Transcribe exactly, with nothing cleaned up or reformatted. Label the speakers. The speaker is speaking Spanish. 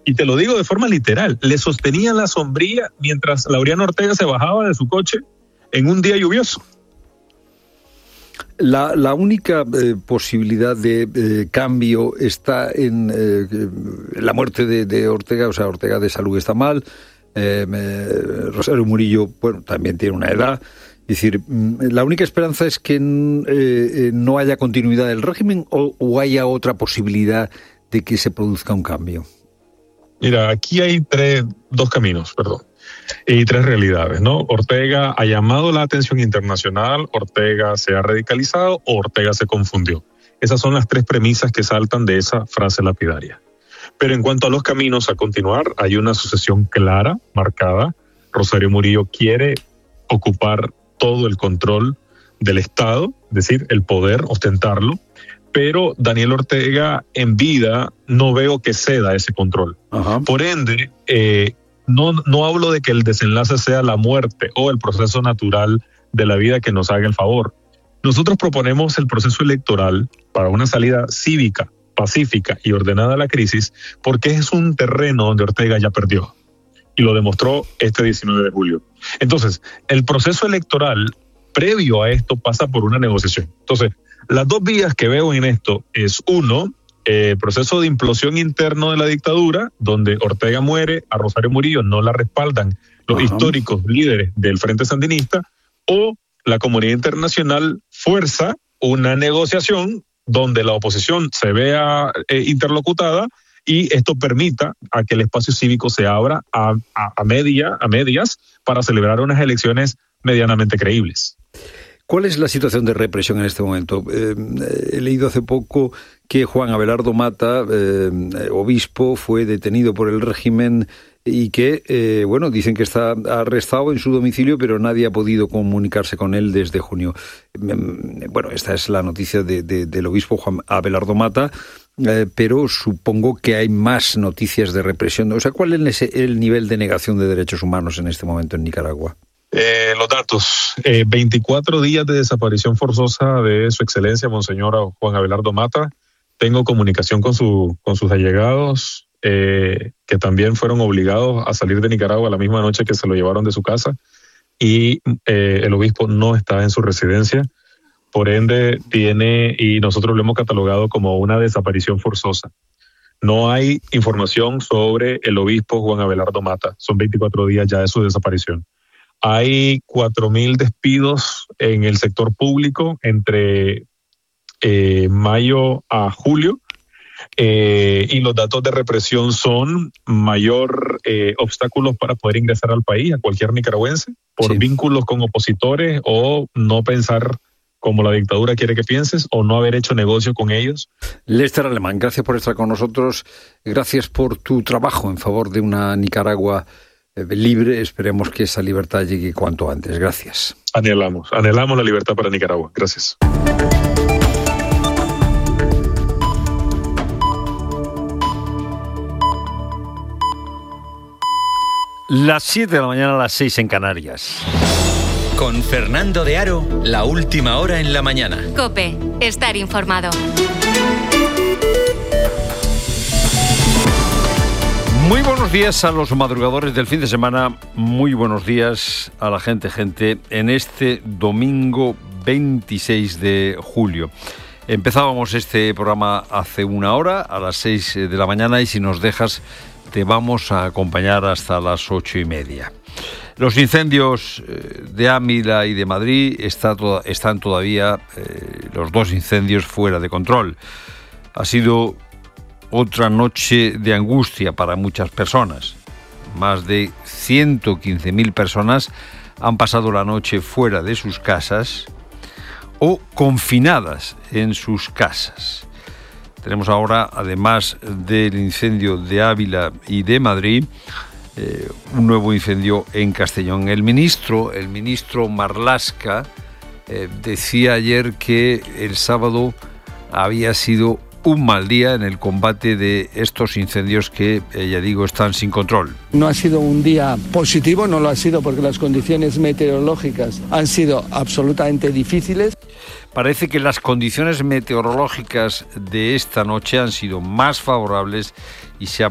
Speaker 1: Y te lo digo de forma literal, le sostenían la sombrilla mientras Laureano Ortega se bajaba de su coche en un día lluvioso.
Speaker 2: La, la única eh, posibilidad de eh, cambio está en eh, la muerte de, de Ortega. O sea, Ortega de salud está mal, eh, eh, Rosario Murillo, bueno, también tiene una edad. Es decir, la única esperanza es que eh, no haya continuidad del régimen o, o haya otra posibilidad de que se produzca un cambio.
Speaker 1: Mira, aquí hay tres, dos caminos, perdón, y tres realidades, ¿no? Ortega ha llamado la atención internacional, Ortega se ha radicalizado o Ortega se confundió. Esas son las tres premisas que saltan de esa frase lapidaria. Pero en cuanto a los caminos a continuar, hay una sucesión clara, marcada. Rosario Murillo quiere ocupar todo el control del Estado, es decir, el poder, ostentarlo. Pero Daniel Ortega en vida no veo que ceda ese control. Ajá. Por ende, eh, no, no hablo de que el desenlace sea la muerte o el proceso natural de la vida que nos haga el favor. Nosotros proponemos el proceso electoral para una salida cívica, pacífica y ordenada a la crisis, porque es un terreno donde Ortega ya perdió y lo demostró este diecinueve de julio. Entonces, el proceso electoral previo a esto pasa por una negociación. Entonces, las dos vías que veo en esto es, uno, el eh, proceso de implosión interno de la dictadura, donde Ortega muere, a Rosario Murillo no la respaldan los Ajá. históricos líderes del Frente Sandinista, o la comunidad internacional fuerza una negociación donde la oposición se vea eh, interlocutada y esto permita a que el espacio cívico se abra a, a, a, media, a medias para celebrar unas elecciones medianamente creíbles.
Speaker 2: ¿Cuál es la situación de represión en este momento? Eh, he leído hace poco que Juan Abelardo Mata, eh, obispo, fue detenido por el régimen y que, eh, bueno, dicen que está arrestado en su domicilio, pero nadie ha podido comunicarse con él desde junio. Eh, bueno, esta es la noticia de, de, del obispo Juan Abelardo Mata, eh, pero supongo que hay más noticias de represión. O sea, ¿cuál es el nivel de negación de derechos humanos en este momento en Nicaragua?
Speaker 1: Eh, los datos, eh, veinticuatro días de desaparición forzosa de su excelencia Monseñor Juan Abelardo Mata. Tengo comunicación con, su, con sus allegados, eh, que también fueron obligados a salir de Nicaragua la misma noche que se lo llevaron de su casa, y eh, el obispo no está en su residencia, por ende tiene, y nosotros lo hemos catalogado como una desaparición forzosa. No hay información sobre el obispo Juan Abelardo Mata, son veinticuatro días ya de su desaparición. Hay cuatro mil despidos en el sector público entre eh, mayo a julio, eh, y los datos de represión son mayor eh, obstáculos para poder ingresar al país a cualquier nicaragüense por sí. vínculos con opositores o no pensar como la dictadura quiere que pienses o no haber hecho negocio con ellos.
Speaker 2: Lester Alemán, gracias por estar con nosotros, gracias por tu trabajo en favor de una Nicaragua libre. Esperemos que esa libertad llegue cuanto antes. Gracias.
Speaker 1: Anhelamos, anhelamos la libertad para Nicaragua. Gracias.
Speaker 2: Las siete de la mañana, a las seis en Canarias.
Speaker 3: Con Fernando de Aro, la última hora en la mañana.
Speaker 4: COPE, estar informado.
Speaker 2: Muy buenos días a los madrugadores del fin de semana, muy buenos días a la gente, gente, en este domingo veintiséis de julio. Empezábamos este programa hace una hora, a las seis de la mañana, y si nos dejas te vamos a acompañar hasta las ocho y media. Los incendios de Ávila y de Madrid está to- están todavía, eh, los dos incendios, fuera de control. Ha sido otra noche de angustia para muchas personas. Más de ciento quince mil personas han pasado la noche fuera de sus casas o confinadas en sus casas. Tenemos ahora, además del incendio de Ávila y de Madrid, eh, un nuevo incendio en Castellón. El ministro, el ministro Marlaska, eh, decía ayer que el sábado había sido un mal día en el combate de estos incendios que, eh, ya digo, están sin control.
Speaker 5: No ha sido un día positivo, no lo ha sido porque las condiciones meteorológicas han sido absolutamente difíciles.
Speaker 2: Parece que las condiciones meteorológicas de esta noche han sido más favorables y se ha